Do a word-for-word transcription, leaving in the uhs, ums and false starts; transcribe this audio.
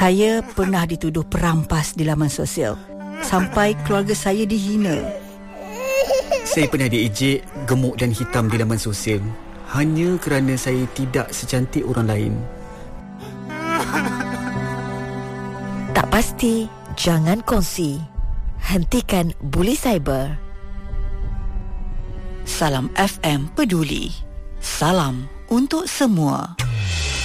Saya pernah dituduh perampas di laman sosial, sampai keluarga saya dihina. Saya pernah diejek, gemuk dan hitam di laman sosial, hanya kerana saya tidak secantik orang lain. Tak pasti, jangan kongsi. Hentikan buli cyber. Salam F M peduli. Salam untuk semua.